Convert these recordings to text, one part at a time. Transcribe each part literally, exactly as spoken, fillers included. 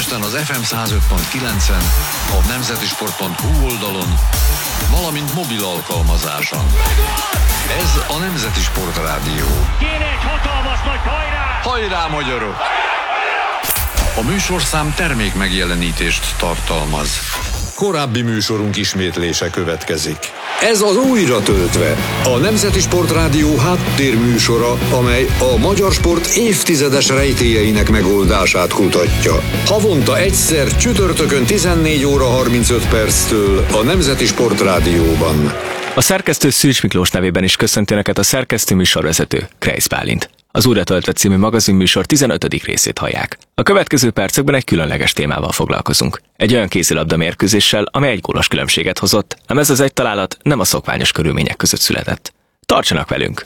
Budapesten az ef em száz öt pont kilencen, a nemzeti sport pont hú oldalon, valamint mobil alkalmazáson. Ez a Nemzeti Sport Rádió. Kéne egy hatalmas nagy hajrá! Hajrá, magyarok! A műsorszám termék megjelenítést tartalmaz. Korábbi műsorunk ismétlése következik. Ez az Újra töltve, a Nemzeti Sport Rádió háttérműsora, amely a magyar sport évtizedes rejtélyeinek megoldását kutatja. Havonta egyszer csütörtökön tizennégy óra harmincöt perctől a Nemzeti Sport Rádióban. A szerkesztő Szűcs Miklós nevében is köszönti Önöket a szerkesztő műsorvezető, Kreisz Bálint. Az Újra töltve című magazinműsor tizenötödik részét hallják. A következő percekben egy különleges témával foglalkozunk. Egy olyan kézilabda mérkőzéssel, amely egy gólos különbséget hozott, ám ez az egy találat nem a szokványos körülmények között született. Tartsanak velünk!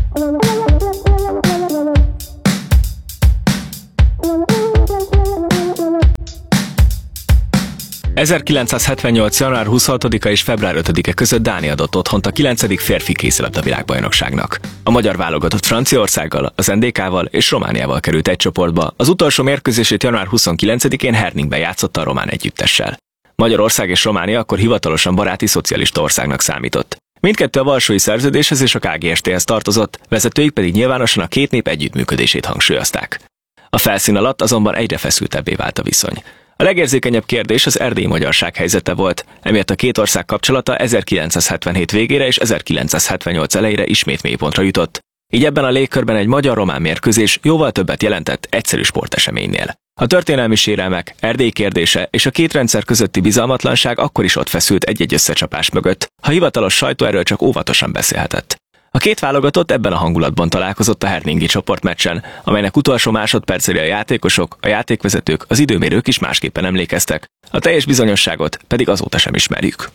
ezerkilencszázhetvennyolc. január huszonhatodika és február ötödike között Dánia adott otthont a kilencedik férfi kézilabda világbajnokságnak. A magyar válogatott Franciaországgal, az en dé ká-val és Romániával került egy csoportba, az utolsó mérkőzését január huszonkilencedikén Herningben játszotta a román együttessel. Magyarország és Románia akkor hivatalosan baráti szocialista országnak számított. Mindkettő a Varsói Szerződéshez és a ká gé es té-hez tartozott, vezetőik pedig nyilvánosan a két nép együttműködését hangsúlyozták. A felszín alatt azonban egyre feszültebbé vált a viszony. A legérzékenyebb kérdés az erdélyi magyarság helyzete volt, emiatt a két ország kapcsolata ezerkilencszázhetvenhét végére és ezerkilencszázhetvennyolc elejére ismét mélypontra jutott. Így ebben a légkörben egy magyar-román mérkőzés jóval többet jelentett egyszerű sporteseménynél. A történelmi sérelmek, Erdély kérdése és a két rendszer közötti bizalmatlanság akkor is ott feszült egy-egy összecsapás mögött, ha hivatalos sajtó erről csak óvatosan beszélhetett. A két válogatott ebben a hangulatban találkozott a herningi csoportmeccsen, amelynek utolsó másodpercére a játékosok, a játékvezetők, az időmérők is másképpen emlékeztek. A teljes bizonyosságot pedig azóta sem ismerjük.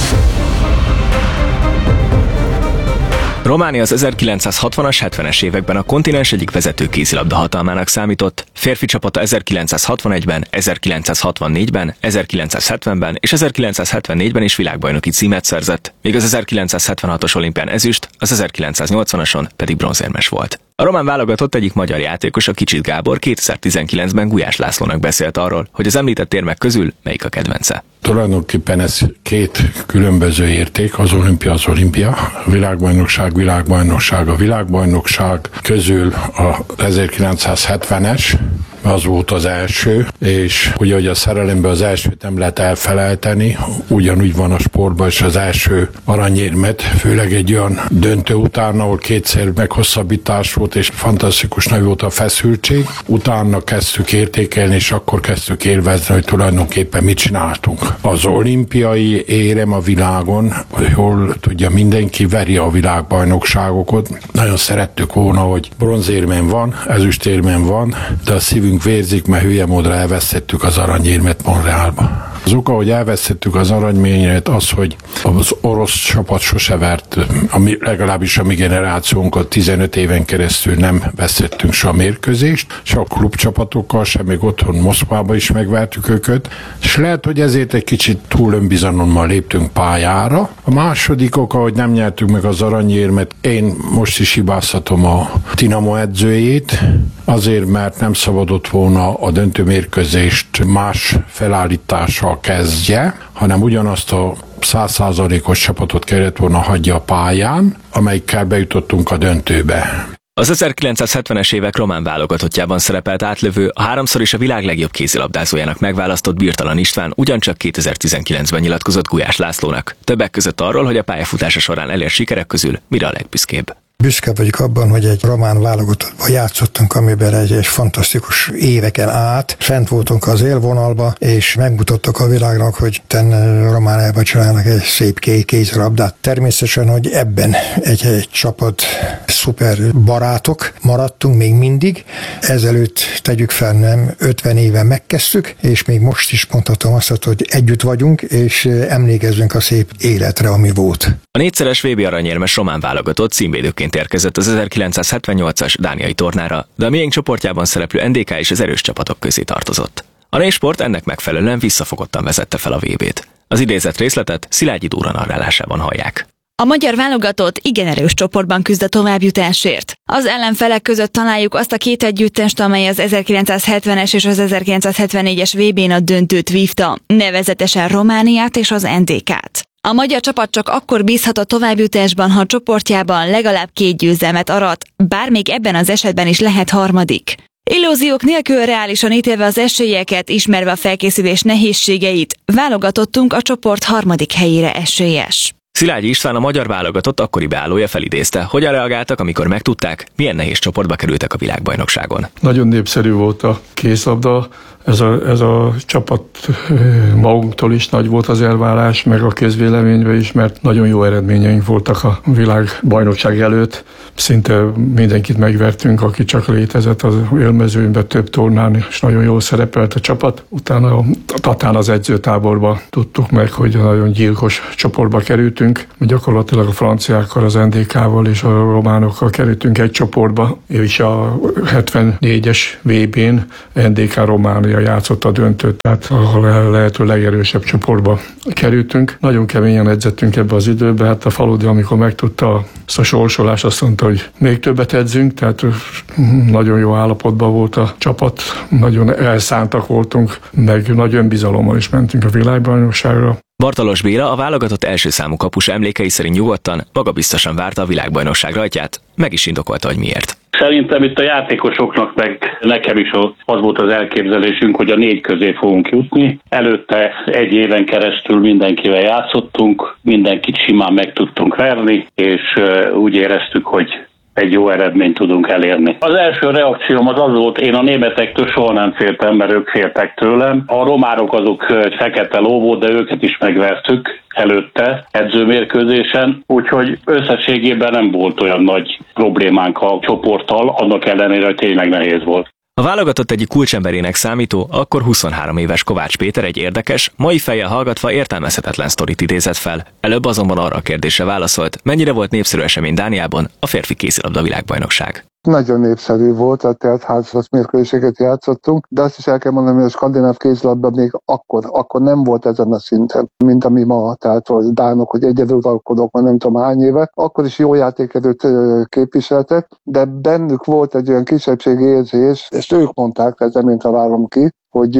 Románia az ezerkilencszázhatvanas, hetvenes években a kontinens egyik vezető kézilabda hatalmának számított, férfi csapata ezerkilencszázhatvanegyben, ezerkilencszázhatvannégyben, ezerkilencszázhetvenben és ezerkilencszázhetvennégyben is világbajnoki címet szerzett, míg az ezerkilencszázhetvenhatos olimpián ezüst, az ezerkilencszáznyolcvanason pedig bronzérmes volt. A román válogatott egyik magyar játékos, a Kicsit Gábor kétezer-tizenkilencben Gulyás Lászlónak beszélt arról, hogy az említett érmek közül melyik a kedvence. Tulajdonképpen ez két különböző érték, az olimpia az olimpia, a világbajnokság, világbajnokság, a világbajnokság közül az ezerkilencszázhetvenes, az volt az első, és ugye, hogy a szerelemben az elsőt nem lehet elfelejteni, ugyanúgy van a sportban is az első aranyérmet, főleg egy olyan döntő után, ahol kétszer meghosszabbítás volt, és fantasztikus nagy volt a feszültség. Utána kezdtük értékelni, és akkor kezdtük élvezni, hogy tulajdonképpen mit csináltunk. Az olimpiai érem a világon, jól tudja, mindenki veri a világbajnokságokat. Nagyon szerettük volna, hogy bronzérmen van, ezüstérmen van, de a szívünk vérzik, mert hülye módra elvesztettük az aranyérmet Montrealba. Az oka, hogy elvesztettük az aranyérmet, az, hogy az orosz csapat sose vert, ami, legalábbis a mi generációnkat tizenöt éven keresztül nem vesztettünk se a mérkőzést, se a klubcsapatokkal, se még otthon Moszkvába is megvertük őket, és lehet, hogy ezért egy kicsit túl önbizalommal léptünk pályára. A második oka, hogy nem nyertük meg az aranyérmet, én most is hibáztatom a Dinamo edzőjét, azért, mert nem szabadott volna a döntőmérkőzést más felállítással kezdje, hanem ugyanazt a száz százalékos csapatot kellett volna hagyja a pályán, amelyikkel bejutottunk a döntőbe. Az ezerkilencszázhetvenes évek román válogatottjában szerepelt átlövő, a háromszor is a világ legjobb kézilabdázójának megválasztott Birtalan István ugyancsak kétezer-tizenkilencben nyilatkozott Gulyás Lászlónak. Többek között arról, hogy a pályafutása során elért sikerek közül mire a legbüszkébb. Büszke vagyok abban, hogy egy román válogatottban játszottunk, amiben egy, egy fantasztikus éveken át fent voltunk az élvonalba, és megmutattak a világnak, hogy ten Romániában csinálnak egy szép kézilabdát. Természetesen, hogy ebben egy, egy csapat szuper barátok maradtunk még mindig. Ezelőtt tegyük fel, nem ötven éve megkezdtük, és még most is mondhatom azt, hogy együtt vagyunk, és emlékezzünk a szép életre, ami volt. A négyszeres vé bé aranyérmes román válogatott címvédőként érkezett az ezerkilencszázhetvennyolcas dániai tornára, de a miénk csoportjában szereplő en dé ká is az erős csapatok közé tartozott. A nésport ennek megfelelően visszafogottan vezette fel a vé bét. Az idézett részletet Szilágyi Dóra narrálásában hallják. A magyar válogatott igen erős csoportban küzd a továbbjutásért. Az ellenfelek között találjuk azt a két együttest, amely az ezerkilencszázhetvenes és az ezerkilencszázhetvennégyes vé bén a döntőt vívta, nevezetesen Romániát és az en dé ká-t. A magyar csapat csak akkor bízhat a továbbjutásban, ha a csoportjában legalább két győzelmet arat, bár még ebben az esetben is lehet harmadik. Illúziók nélkül reálisan ítélve az esélyeket, ismerve a felkészülés nehézségeit, válogatottunk a csoport harmadik helyére esélyes. Szilágyi István, a magyar válogatott akkori beállója felidézte, hogyan reagáltak, amikor megtudták, milyen nehéz csoportba kerültek a világbajnokságon. Nagyon népszerű volt a kézlabda, ez a, ez a csapat magunktól is nagy volt az elvárás, meg a közvéleményben is, mert nagyon jó eredményeink voltak a világbajnokság előtt. Szinte mindenkit megvertünk, aki csak létezett az élmezőnyben, több tornán, és nagyon jól szerepelt a csapat. Utána a Tatán az edzőtáborba tudtuk meg, hogy nagyon gyilkos csoportba kerültünk. Gyakorlatilag a franciákkal, az en dé ká-val és a románokkal kerültünk egy csoportba, és a hetvennégyes vé bén en dé ká Románia játszott a döntőt, tehát a lehető legerősebb csoportba kerültünk. Nagyon keményen edzettünk ebbe az időbe, hát a Faludi, amikor megtudta ezt a sorsolást, azt mondta, hogy még többet edzünk, tehát nagyon jó állapotban volt a csapat, nagyon elszántak voltunk, meg nagy önbizalommal is mentünk a világbajnokságra. Bartalos Béla, a válogatott első számú kapus emlékei szerint nyugodtan, magabiztosan várta a világbajnokság rajtját, meg is indokolta, hogy miért. Szerintem itt a játékosoknak, meg nekem is az volt az elképzelésünk, hogy a négy közé fogunk jutni. Előtte egy éven keresztül mindenkivel játszottunk, mindenkit simán meg tudtunk verni, és úgy éreztük, hogy egy jó eredményt tudunk elérni. Az első reakcióm az az volt, én a németektől soha nem féltem, mert ők féltek tőlem. A románok azok egy fekete ló volt, de őket is megvertük előtte edzőmérkőzésen, úgyhogy összességében nem volt olyan nagy problémánk a csoporttal, annak ellenére, hogy tényleg nehéz volt. A válogatott egyik kulcsemberének számító, akkor huszonhárom éves Kovács Péter egy érdekes, mai fejjel hallgatva értelmezhetetlen sztorit idézett fel. Előbb azonban arra a kérdésre válaszolt, mennyire volt népszerű esemény Dániában a férfi kézilabda világbajnokság. Nagyon népszerű volt, tehát házas mérkőzéseket játszottunk, de azt is el kell mondani, hogy a skandináv kézilabda még akkor, akkor nem volt ezen a szinten, mint ami ma, tehát a dánok, hogy egyedülalkodók, már nem tudom hány éve, akkor is jó játékerőt képviseltek, de bennük volt egy olyan kisebbségi érzés, és ők mondták, ezzel mint találom ki, hogy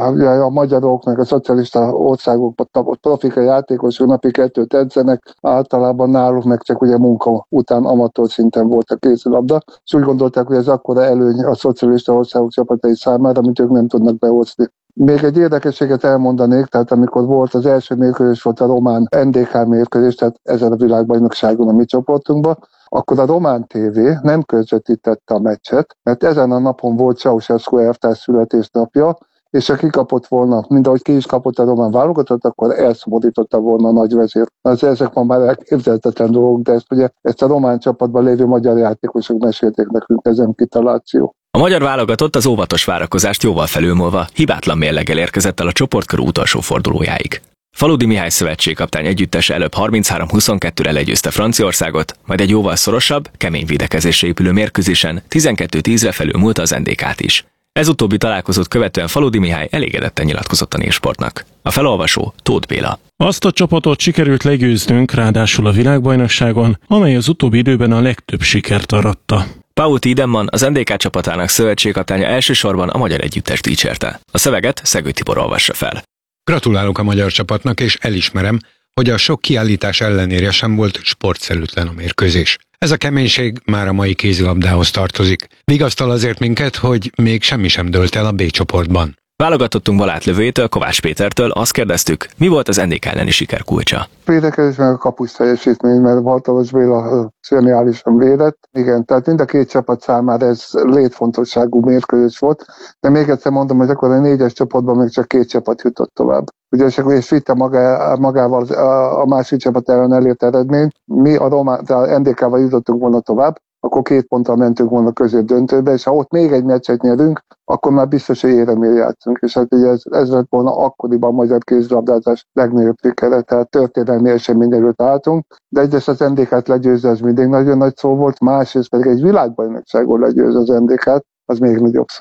a magyarok, meg a szocialista országokban profika játékosok napi kettőt edzenek, általában náluk meg csak ugye munka után amatőr szinten volt a kézilabda, és úgy gondolták, hogy ez akkora előny a szocialista országok csapatai számára, amit ők nem tudnak behozni. Még egy érdekességet elmondanék, tehát amikor volt az első mérkőzés, volt a román en dé ká mérkőzés, tehát ezen a világbajnokságon a mi csoportunkban, akkor a román tévé nem közvetítette a meccset, mert ezen a napon volt Ceausescu elvtárs születésnapja, és ha kikapott volna, mint ahogy ki is kapott a román válogatott, akkor elszomorította volna a nagyvezér. Az ezek ma már elképzelhetetlen dolgok, de ezt ugye ezt a román csapatban lévő magyar játékosok mesélték nekünk, ezen kitaláció. A magyar válogatott az óvatos várakozást jóval felülmúlva hibátlan mérleggel érkezett el a csoportkör utolsó fordulójáig. Faludi Mihály szövetségkaptány együttese előbb harminchárom huszonkettőre legyőzte Franciaországot, majd egy jóval szorosabb, kemény védekezésre épülő mérkőzésen tizenkét tízre felülmúlta az en dé ká-t is. Ez utóbbi találkozót követően Faludi Mihály elégedetten nyilatkozott a Népsportnak. A felolvasó Tóth Béla. Azt a csapatot sikerült legyőznünk, ráadásul a világbajnokságon, amely az utóbbi időben a legtöbb sikert aratta. Paul Tiedemann, az en dé ká csapatának szövetségkaptánya elsősorban a magyar együttest dicsérte. A szöveget Szegő Tibor olvassa fel. Gratulálok a magyar csapatnak, és elismerem, hogy a sok kiállítás ellenére sem volt sportszerűtlen a mérkőzés. Ez a keménység már a mai kézilabdához tartozik. Vigasztal azért minket, hogy még semmi sem dőlt el a B csoportban. Válogatottunk balátlövőjétől, Kovács Pétertől azt kérdeztük, mi volt az en dé ká elleni siker kulcsa. Védekezés meg a kapus teljesítmény, mert Bartalos Béla szörnyálisan védett. Igen, tehát mind a két csapat számára ez létfontosságú mérkőzés volt, de még egyszer mondom, hogy akkor a négyes csoportban még csak két csapat jutott tovább. Ugye, és akkor és vitte magá, magával a másik csapat ellen elért eredményt. Mi a román, tehát en dé ká-val jutottunk volna tovább, akkor két ponttal mentünk volna középdöntőbe, és ha ott még egy meccset nyerünk, akkor már biztos, hogy éremért játszunk. És hát ugye ez, ez lett volna akkoriban a magyar kézilabdázás legnagyobb sikere, tehát történelmi esemény előtt álltunk, de egyrészt az en dé ká-t legyőzni, az mindig nagyon nagy szó volt, másrészt pedig egy világbajnokságon legyőzni az en dé ká-t, az még nagyobb szó.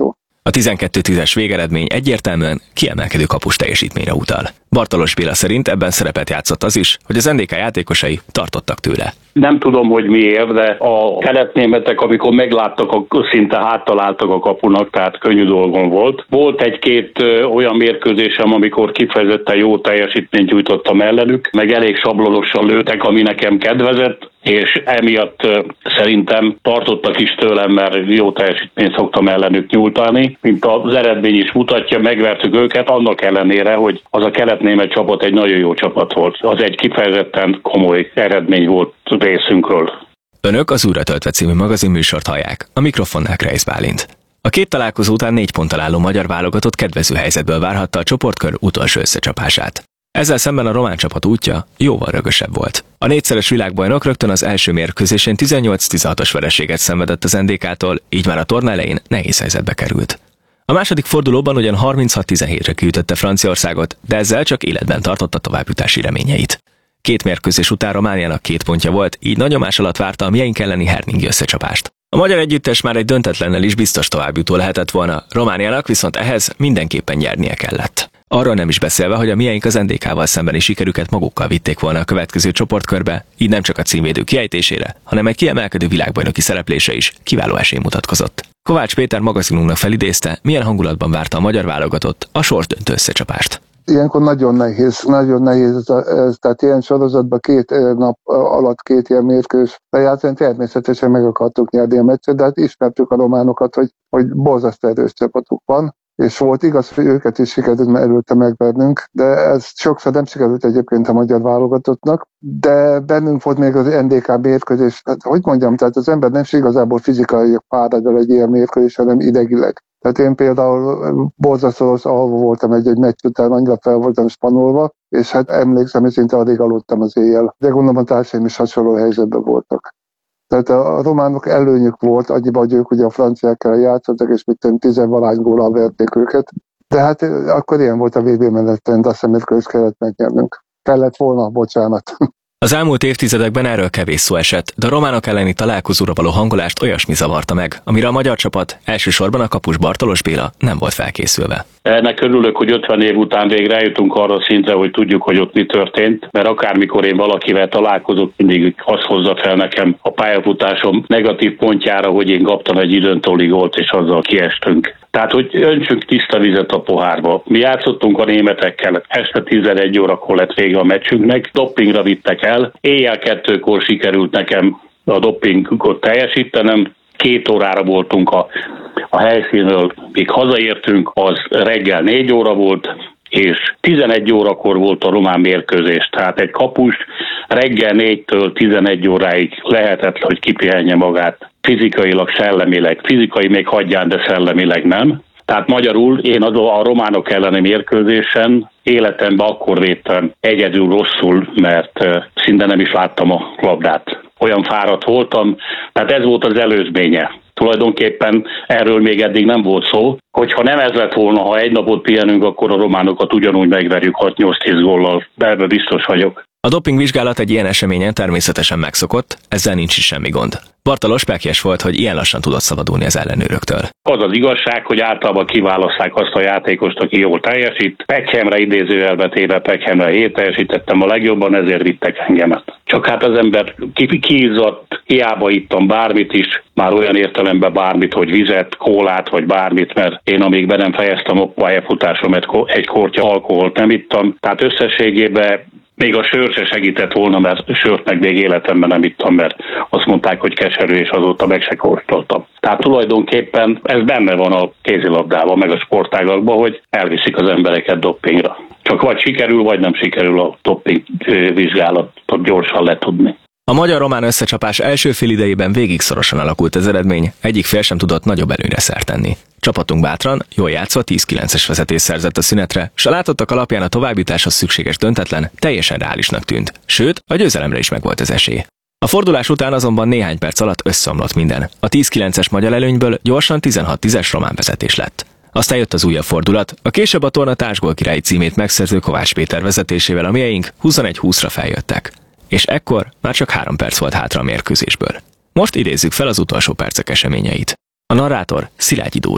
A tizenkettő tízes végeredmény egyértelműen kiemelkedő kapus teljesítményre utal. Bartalos Béla szerint ebben szerepet játszott az is, hogy az en dé ká játékosai tartottak tőle. Nem tudom, hogy miért, de a keletnémetek, amikor megláttak, a, szinte háttaláltak a kapunak, tehát könnyű dolgon volt. Volt egy-két ö, olyan mérkőzésem, amikor kifejezetten jó teljesítményt nyújtottam ellenük, meg elég sablonosan lőtek, ami nekem kedvezett, és emiatt ö, szerintem tartottak is tőlem, mert jó teljesítményt szoktam ellenük nyújtani. Mint az eredmény is mutatja, megvertük őket, annak ellenére, hogy az a keletnémet csapat egy nagyon jó csapat volt. Az egy kifejezetten komoly eredmény volt részünkről. Önök az Újra töltve című magazinműsort hallják, a mikrofonnál Kreisz Bálint. A két találkozó után négy ponttal álló magyar válogatott kedvező helyzetből várhatta a csoportkör utolsó összecsapását. Ezzel szemben a román csapat útja jóval rögösebb volt. A négyszeres világbajnok rögtön az első mérkőzésén tizennyolc tizenhatos vereséget szenvedett az en dé ká-tól, így már a torna elején nehéz helyzetbe került. A második fordulóban ugyan harminchat tizenhétre kiütötte Franciaországot, de ezzel csak életben tartotta továbbjutási reményeit. Két mérkőzés után Romániának két pontja volt, így nagy nyomás alatt várta a mieink elleni herningi összecsapást. A magyar együttes már egy döntetlennel is biztos továbbjutó lehetett volna, Romániának viszont ehhez mindenképpen nyernie kellett. Arról nem is beszélve, hogy a mieink az en dé ká-val szembeni sikerüket magukkal vitték volna a következő csoportkörbe, így nem csak a címvédő kiejtésére, hanem egy kiemelkedő világbajnoki szereplése is kiváló esély mutatkozott. Kovács Péter magazinunknak felidézte, milyen hangulatban várta a magyar válogatott a sorsdöntő összecsapást. Ilyenkor nagyon nehéz, nagyon nehéz ez, ez, tehát ilyen sorozatban két nap alatt két ilyen mérkőzés lejátszani, természetesen meg akartuk nyerni a meccset, de hát ismertük a románokat, hogy, hogy borzasztó erős csapatuk van, és volt igaz, hogy őket is sikerült előtte megvernünk, de ez sokszor nem sikerült egyébként a magyar válogatottnak, de bennünk volt még az en dé ká mérkőzés, hát hogy mondjam, tehát az ember nem igazából fizikai fáradva egy ilyen mérkőzés, hanem idegileg. Tehát én például borzasztó rossz alvó voltam egy-egy meccs után, annyira fel voltam spanolva, és hát emlékszem, hogy szinte addig aludtam az éjjel. De gondolom a társaim is hasonló helyzetben voltak. Tehát a románok előnyük volt, annyiba, hogy ők ugye a franciákkal játszottak, és mit tizenvalány góllal verték őket. De hát akkor ilyen volt a vé bé menetrend, azt hiszem, hogy kellett megnyernünk. Kellett volna, bocsánat. Az elmúlt évtizedekben erről kevés szó esett, de a románok elleni találkozóra való hangolást olyasmi zavarta meg, amire a magyar csapat, elsősorban a kapus Bartalos Béla nem volt felkészülve. Ennek örülök, hogy ötven év után végre eljutunk arra a szintre, hogy tudjuk, hogy ott mi történt, mert akármikor én valakivel találkozok, mindig azt hozza fel nekem a pályafutásom negatív pontjára, hogy én kaptam egy időntóli gólt, és azzal kiestünk. Tehát, hogy öntsünk tiszta vizet a pohárba. Mi játszottunk a németekkel, este tizenegy órakor lett vége a meccsünknek, dopingra vittek el, éjjel kettőkor sikerült nekem a dopingot teljesítenem, két órára voltunk a, a helyszínről, míg hazaértünk, az reggel négy óra volt, és tizenegy órakor volt a román mérkőzés, tehát egy kapus reggel négytől tizenegy óráig lehetett, hogy kipihenje magát fizikailag, szellemileg. Fizikai még hagyján, de szellemileg nem. Tehát magyarul én a románok elleni mérkőzésen életemben akkor védtem egyedül rosszul, mert szinte nem is láttam a labdát. Olyan fáradt voltam, tehát ez volt az előzménye. Tulajdonképpen erről még eddig nem volt szó, hogyha nem ez lett volna, ha egy napot pihenünk, akkor a románokat ugyanúgy megverjük hat-nyolc-tíz góllal, de ebben biztos vagyok. A dopingvizsgálat egy ilyen eseményen természetesen megszokott, ezzel nincs is semmi gond. Bartalos pekjes volt, hogy ilyen lassan tudott szabadulni az ellenőröktől. Az az igazság, hogy általában kiválasztják azt a játékost, aki jól teljesít. Pekhemre idézőjelbe téve Pekhemre hét teljesítettem a legjobban, ezért vittek engemet. Csak hát az ember kiizzadt, hiába ittam bármit is, már olyan értelemben bármit, hogy vizet, kólát vagy bármit, mert én amíg be nem fejeztem a pályafutásomat, egy kortya alkoholt nem ittam. Tehát összességében még a sör se segített volna, mert sört meg még életemben nem ittam, mert azt mondták, hogy keserű, és azóta meg se kóstoltam. Tehát tulajdonképpen ez benne van a kézilabdában, meg a sportágakban, hogy elviszik az embereket dopingra. Csak vagy sikerül, vagy nem sikerül a doping vizsgálatot gyorsan letudni. A magyar-román összecsapás első fél idejében végig szorosan alakult az eredmény, egyik fél sem tudott nagyobb előnyre szert tenni. Csapatunk bátran, jól játszva tíz kilences vezetés szerzett a szünetre, s a látottak alapján a továbbjutáshoz szükséges döntetlen teljesen reálisnak tűnt, sőt, a győzelemre is megvolt az esély. A fordulás után azonban néhány perc alatt összeomlott minden. A tíz kilences magyar előnyből gyorsan tizenhat tízes román vezetés lett. Aztán jött az újabb fordulat, a később a torna társgól királyi címét megszerző Kovács Péter vezetésével a mieink huszonegy húszra feljöttek. És ekkor már csak három perc volt hátra a mérkőzésből. Most idézzük fel az utolsó percek eseményeit. A narrátor Szilágyi Dóra.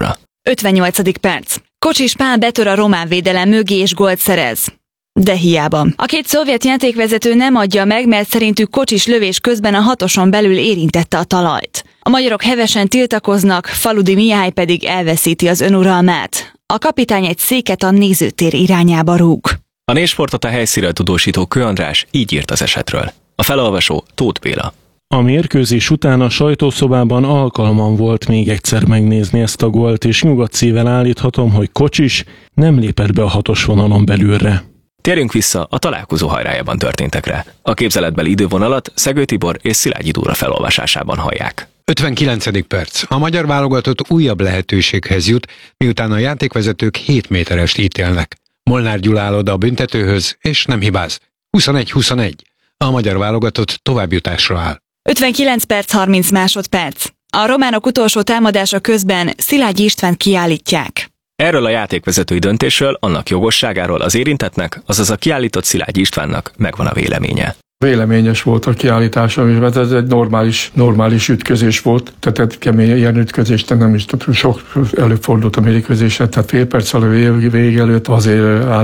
ötvennyolcadik perc. Kocsis Pál betör a román védelem mögé és gólt szerez. De hiába. A két szovjet játékvezető nem adja meg, mert szerintük Kocsis lövés közben a hatoson belül érintette a talajt. A magyarok hevesen tiltakoznak, Faludi Mihály pedig elveszíti az önuralmát. A kapitány egy széket a nézőtér irányába rúg. A Népsportot a helyszínről tudósító Kő András így írt az esetről. A felolvasó Tóth Béla. A mérkőzés után a sajtószobában alkalmam volt még egyszer megnézni ezt a gólt, és nyugodt szívvel állíthatom, hogy Kocsis nem lépett be a hatos vonalon belülre. Térjünk vissza a találkozó hajrájában történtekre. A képzeletbeli idővonalat Szegő Tibor és Szilágyi Dóra felolvasásában hallják. ötvenkilencedik perc. A magyar válogatott újabb lehetőséghez jut, miután a játékvezetők hét méterest ítélnek. Molnár Gyula áll oda a büntetőhöz, és nem hibáz. huszonegy huszonegy. A magyar válogatott továbbjutásra áll. ötvenkilenc perc harminc másodperc. A románok utolsó támadása közben Szilágyi Istvánt kiállítják. Erről a játékvezetői döntésről, annak jogosságáról az érintettnek, azaz a kiállított Szilágyi Istvánnak megvan a véleménye. Véleményes volt a kiállítása, mert ez egy normális, normális ütközés volt, tehát egy kemény ilyen ütközést nem is, sok előfordult a mérkőzésen, tehát fél perc a vége előtt azért át